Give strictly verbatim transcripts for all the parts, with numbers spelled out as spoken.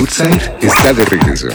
Goodside está de regreso.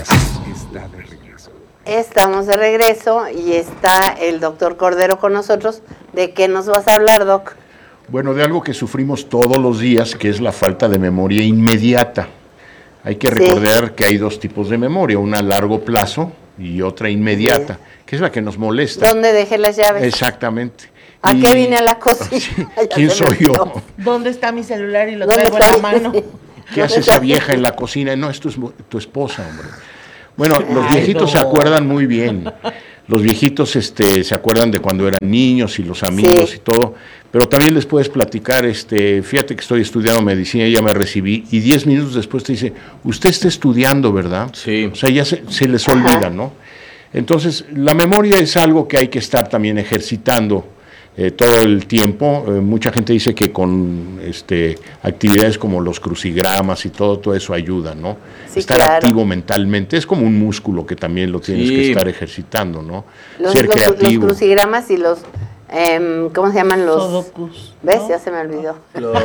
Estamos de regreso y está el doctor Cordero con nosotros. ¿De qué nos vas a hablar, Doc? Bueno, de algo que sufrimos todos los días, que es la falta de memoria inmediata. Hay que recordar sí. que hay dos tipos de memoria, una a largo plazo y otra inmediata, sí. que es la que nos molesta. ¿Dónde dejé las llaves? Exactamente. ¿A y, qué vine a la cocina? Sí. ¿Quién soy yo? ¿Dónde está mi celular y lo traigo en la mano? ¿Qué hace esa vieja en la cocina? No, es tu, tu esposa, hombre. Bueno, los viejitos Ay, no. se acuerdan muy bien. Los viejitos este, se acuerdan de cuando eran niños y los amigos sí. y todo, pero también les puedes platicar, este, fíjate que estoy estudiando medicina, ya me recibí, y diez minutos después te dice, usted está estudiando, ¿verdad? Sí. O sea, ya se, se les olvida, ¿no? Entonces, la memoria es algo que hay que estar también ejercitando eh, todo el tiempo. Eh, mucha gente dice que con este, actividades como los crucigramas y todo, todo eso ayuda, ¿no? Sí, estar claro. activo mentalmente, es como un músculo que también lo tienes sí. que estar ejercitando, ¿no? Los, Ser los, creativo. Los crucigramas y los, eh, ¿cómo se llaman los? Sudokus, ¿Ves? ¿no? Ya se me olvidó. Los...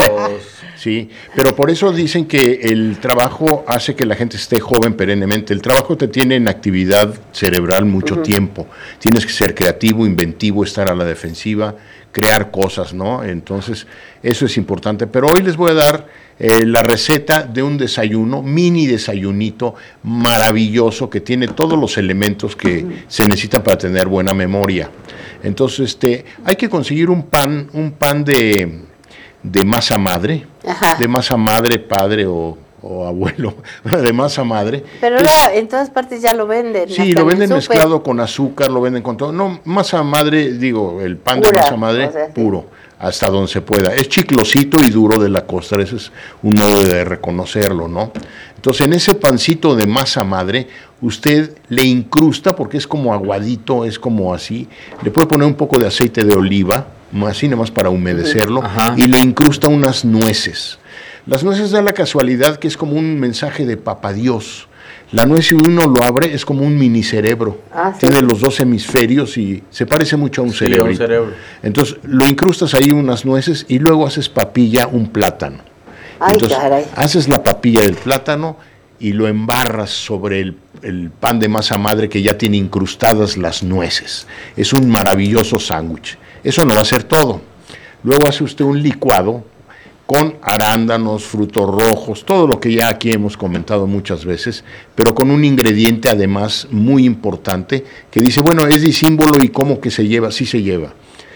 Sí, pero por eso dicen que el trabajo hace que la gente esté joven perennemente. El trabajo te tiene en actividad cerebral mucho uh-huh. tiempo. Tienes que ser creativo, inventivo, estar a la defensiva, crear cosas, ¿no? Entonces, eso es importante. Pero hoy les voy a dar eh, la receta de un desayuno, mini desayunito maravilloso que tiene todos los elementos que uh-huh. se necesitan para tener buena memoria. Entonces, este, hay que conseguir un pan, un pan de, de masa madre, Ajá. de masa madre, padre o, o abuelo, de masa madre. Pero ahora en todas partes ya lo venden. Sí, lo venden mezclado con azúcar, lo venden con todo. No, masa madre, digo, el pan Pura, de masa madre, o sea, puro, sí. hasta donde se pueda. Es chiclosito y duro de la costra, ese es un modo de reconocerlo, ¿no? Entonces, en ese pancito de masa madre, usted le incrusta, porque es como aguadito, es como así, le puede poner un poco de aceite de oliva, así nada más para humedecerlo, Ajá. y le incrusta unas nueces. Las nueces da la casualidad que es como un mensaje de Papá Dios. La nuez, si uno lo abre, es como un mini cerebro. Ah, ¿sí? Tiene los dos hemisferios y se parece mucho a un, sí, cerebro. un cerebro. Entonces, lo incrustas ahí unas nueces y luego haces papilla, un plátano. Ay, Entonces, caray. haces la papilla del plátano y lo embarras sobre el, el pan de masa madre que ya tiene incrustadas las nueces. Es un maravilloso sándwich. Eso no va a ser todo. Luego hace usted un licuado con arándanos, frutos rojos, todo lo que ya aquí hemos comentado muchas veces, pero con un ingrediente además muy importante que dice, bueno, es disímbolo y cómo que se lleva, sí se lleva.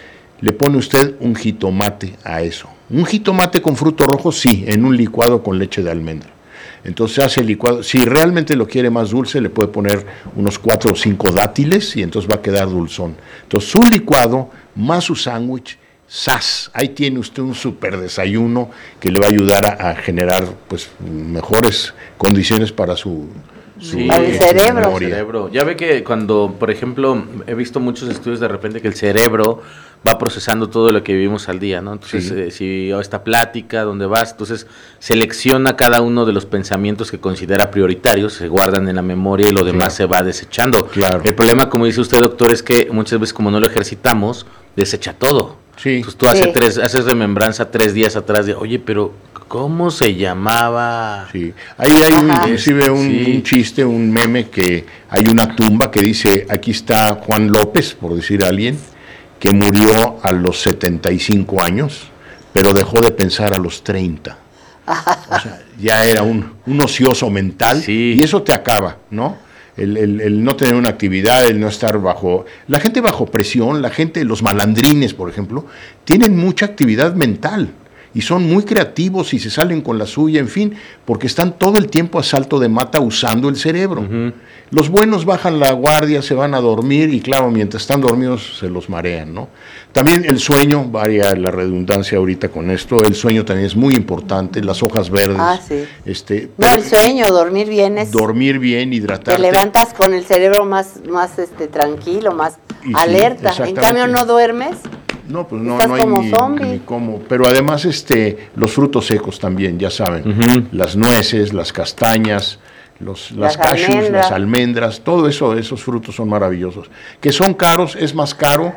Le pone usted un jitomate a eso. Un jitomate con frutos rojos, sí, en un licuado con leche de almendra. Entonces hace el licuado, si realmente lo quiere más dulce, le puede poner unos cuatro o cinco dátiles y entonces va a quedar dulzón. Entonces su licuado más su sándwich, ¡zas! Ahí tiene usted un súper desayuno que le va a ayudar a, a generar pues mejores condiciones para su, su, sí, para el cerebro. cerebro. Ya ve que cuando, por ejemplo, he visto muchos estudios de repente que el cerebro va procesando todo lo que vivimos al día, ¿no? Entonces, sí. eh, si esta plática, ¿dónde vas? Entonces, selecciona cada uno de los pensamientos que considera prioritarios, se guardan en la memoria y lo demás claro. se va desechando. Claro. El problema, como dice usted, doctor, es que muchas veces como no lo ejercitamos, desecha todo. Sí. Entonces, tú hace sí. tres, haces remembranza tres días atrás de, oye, pero ¿cómo se llamaba? Sí, ahí hay un, inclusive un, sí. un chiste, un meme que hay una tumba que dice, aquí está Juan López, por decir a alguien, que murió a los setenta y cinco años, pero dejó de pensar a los treinta. O sea, ya era un, un ocioso mental, sí. y eso te acaba, ¿no? El, el, el no tener una actividad, el no estar bajo... La gente bajo presión, la gente, los malandrines, por ejemplo, tienen mucha actividad mental y son muy creativos y se salen con la suya, en fin, porque están todo el tiempo a salto de mata usando el cerebro. Uh-huh. Los buenos bajan la guardia, se van a dormir y claro, mientras están dormidos se los marean, ¿no? También el sueño, varia la redundancia ahorita con esto, el sueño también es muy importante, las hojas verdes. Ah, sí. Este, no, el sueño, dormir bien es... Dormir bien, hidratarte. Te levantas con el cerebro más, más este, tranquilo, más y alerta. Sí, en cambio, ¿no duermes? No, pues no, no hay ni, ni cómo. Pero además este, los frutos secos también, ya saben. Uh-huh. Las nueces, las castañas, los, las, las cashews, almendras. las almendras, todo eso, esos frutos son maravillosos. Que son caros, es más caro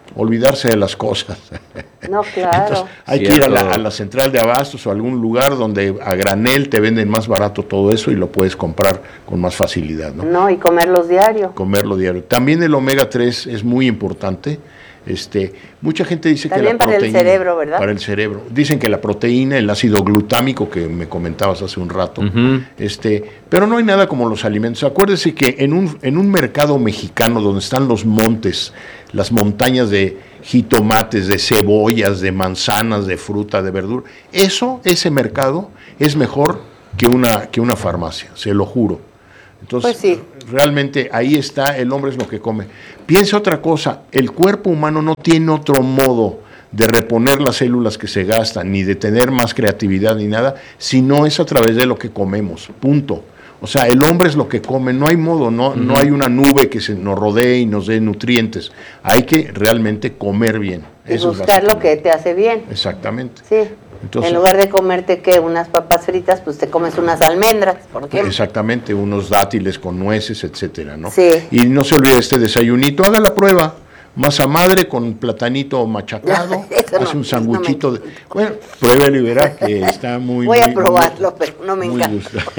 olvidarse de las cosas. No, claro. Entonces, hay Cierto. que ir a la, a la central de abastos o a algún lugar donde a granel te venden más barato todo eso y lo puedes comprar con más facilidad, ¿no? No, y comerlos diario. Comerlo diario. También el omega tres es muy importante. Este, mucha gente dice También que la para el proteína, cerebro, ¿verdad? Para el cerebro. Dicen que la proteína, el ácido glutámico que me comentabas hace un rato, Ujú. este, pero no hay nada como los alimentos. Acuérdese que en un, en un mercado mexicano donde están los montes, las montañas de jitomates, de cebollas, de manzanas, de fruta, de verdura, eso, ese mercado es mejor que una, que una farmacia, se lo juro. Entonces, Pues sí. realmente ahí está, el hombre es lo que come. Piensa otra cosa, el cuerpo humano no tiene otro modo de reponer las células que se gastan, ni de tener más creatividad ni nada, si no es a través de lo que comemos, punto. O sea, el hombre es lo que come, no hay modo, no, uh-huh. no hay una nube que se nos rodee y nos dé nutrientes. Hay que realmente comer bien. Y Eso buscar es lo que te hace bien. Exactamente. Sí. Entonces, en lugar de comerte que unas papas fritas, pues te comes unas almendras, por ejemplo. Exactamente, unos dátiles con nueces, etcétera, ¿no? Sí. Y no se olvide este desayunito, haga la prueba. Masa madre con platanito machacado, Eso hace no, un sanguchito. no de, bueno, pruébelo y verá que está muy Voy muy, a probarlo, pero no me muy encanta. gusto.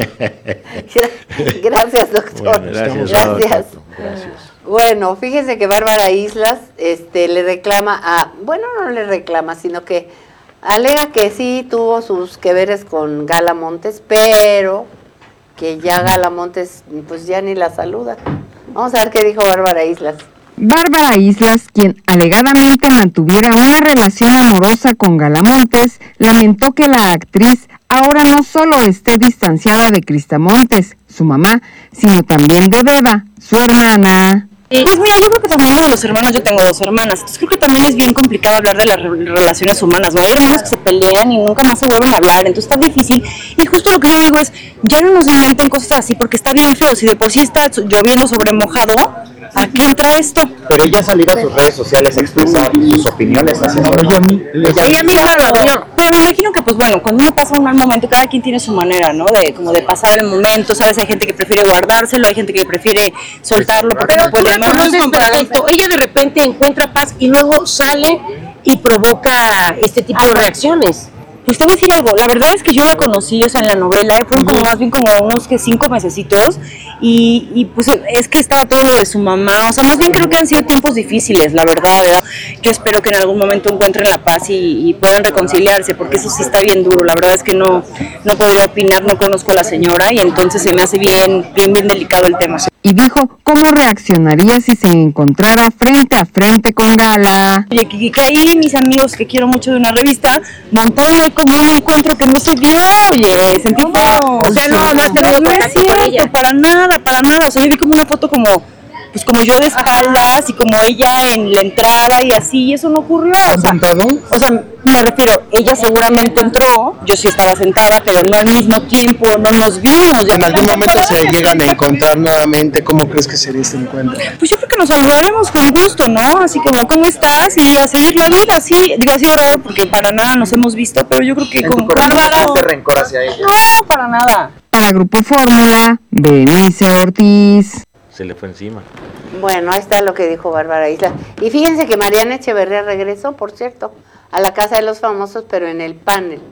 Gracias, doctor. Bueno, Gracias. estamos en Gracias. contacto. Gracias. Bueno, fíjese que Bárbara Islas este, le reclama a, bueno, no le reclama, sino que alega que sí tuvo sus que veres con Gala Montes, pero que ya Gala Montes pues ya ni la saluda. Vamos a ver qué dijo Bárbara Islas. Bárbara Islas, quien alegadamente mantuviera una relación amorosa con Gala Montes, lamentó que la actriz ahora no solo esté distanciada de Crista Montes, su mamá, sino también de Beba, su hermana. Pues mira, yo creo que también de los hermanos, yo tengo dos hermanas, entonces creo que también es bien complicado hablar de las re- relaciones humanas, ¿no? Hay hermanos que se pelean y nunca más se vuelven a hablar, entonces está difícil, y justo lo que yo digo es, ya no nos inventen cosas así, porque está bien feo, si de por sí está lloviendo sobre mojado, ¿a qué entra esto? Pero ella ha salido a sus redes sociales a expresar sus opiniones hacia ella, ella, ella misma lo abrió, pero me imagino que pues bueno, cuando uno pasa un mal momento, cada quien tiene su manera, ¿no? De como de pasar el momento, ¿sabes? Hay gente que prefiere guardárselo, hay gente que prefiere soltarlo, porque no puede más. Entonces, perfecto, ella de repente encuentra paz y luego sale y provoca este tipo de reacciones. Pues te voy a decir algo, la verdad es que yo la conocí, o sea, en la novela, fueron como más bien como unos que cinco mesecitos, y, y pues es que estaba todo lo de su mamá, o sea, más bien creo que han sido tiempos difíciles, la verdad, ¿verdad? Yo espero que en algún momento encuentren la paz y, y puedan reconciliarse, porque eso sí está bien duro, la verdad es que no, no podría opinar, no conozco a la señora, y entonces se me hace bien, bien, bien delicado el tema. Y dijo cómo reaccionaría si se encontrara frente a frente con Gala. Oye, que caí, mis amigos que quiero mucho de una revista, montaron ahí como un encuentro que no se dio, oye, sentí feo. O sea, no, no has tenido No es contacto con ella. cierto, para nada, para nada, o sea, yo vi como una foto como, pues como yo de espaldas y como ella en la entrada y así, y eso no ocurrió. O sea, o sea, me refiero, ella seguramente entró, yo sí estaba sentada, pero no al mismo tiempo, no nos vimos. en algún momento se llegan a encontrar nuevamente, ¿cómo crees que sería este encuentro? Pues yo creo que nos saludaremos con gusto, ¿no? Así como, ¿cómo estás? Y a seguir la vida, sí. Digo, ha sido raro porque para nada nos hemos visto, pero yo creo que ¿En con tu corazón no tuviste rencor hacia ella? No, para nada. Para Grupo Fórmula, Berenice Ortiz. Se le fue encima. Bueno, ahí está lo que dijo Bárbara Islas. Y fíjense que Mariana Echeverría regresó, por cierto, a la Casa de los Famosos, pero en el panel.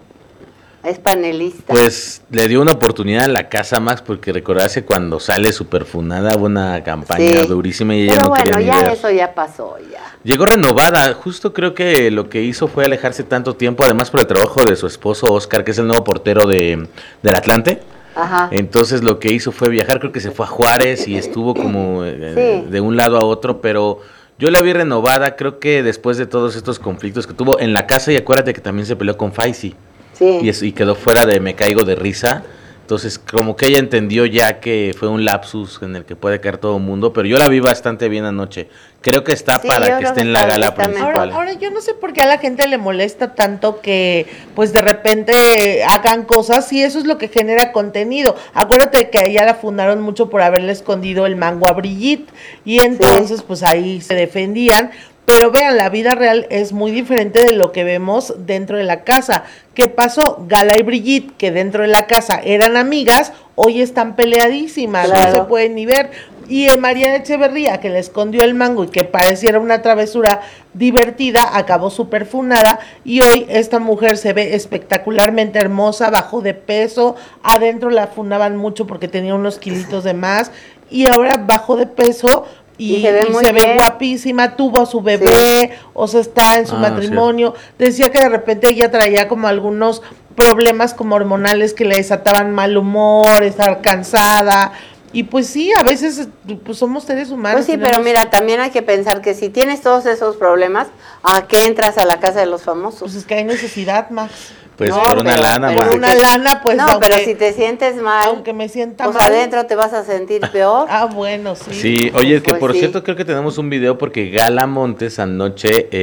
Es panelista. Pues le dio una oportunidad a la Casa Max, porque recordarse cuando sale super funada, hubo una campaña Sí. durísima y ella Pero no bueno, quería ni ya ver. eso ya pasó, ya. Llegó renovada, justo creo que lo que hizo fue alejarse tanto tiempo, además por el trabajo de su esposo Oscar, que es el nuevo portero de, del Atlante. Ajá. Entonces lo que hizo fue viajar, creo que se fue a Juárez y estuvo como eh, Sí. de un lado a otro, pero yo la vi renovada, creo que después de todos estos conflictos que tuvo en la casa, y acuérdate que también se peleó con Faisy. Sí. Y, eso, y quedó fuera de Me Caigo de Risa. Entonces, como que ella entendió ya que fue un lapsus en el que puede caer todo el mundo, pero yo la vi bastante bien anoche. Creo que está Sí, para yo que creo esté que en la está gala perfectamente. principal. Ahora, ahora yo no sé por qué a la gente le molesta tanto que pues de repente hagan cosas y eso es lo que genera contenido. Acuérdate que a ella la fundaron mucho por haberle escondido el mango a Brigitte y entonces pues ahí se defendían. Pero vean, la vida real es muy diferente de lo que vemos dentro de la casa. ¿Qué pasó? Gala y Brigitte, que dentro de la casa eran amigas, hoy están peleadísimas, Claro. no se pueden ni ver. Y eh, Mariana Echeverría, que le escondió el mango y que pareciera una travesura divertida, acabó súper funada. Y hoy esta mujer se ve espectacularmente hermosa, bajó de peso, adentro la funaban mucho porque tenía unos kilitos de más. Y ahora bajó de peso y, Y se ve y muy se ve bien. guapísima, tuvo a su bebé, o sea, está en su Ah, matrimonio. Decía que de repente ella traía como algunos problemas como hormonales que le desataban mal humor, estar cansada. Y pues sí, a veces pues somos seres humanos. Pues sí, tenemos- pero mira, también hay que pensar que si tienes todos esos problemas, ¿a qué entras a la casa de los famosos? Pues es que hay necesidad, Max. Pues No, por una pero- lana, pero ma. Por una lana, pues no, aunque, pero si te sientes mal, aunque me sienta pues mal. adentro te vas a sentir peor. Ah, bueno, sí. Sí, oye, que Pues por sí. cierto creo que tenemos un video porque Gala Montes anoche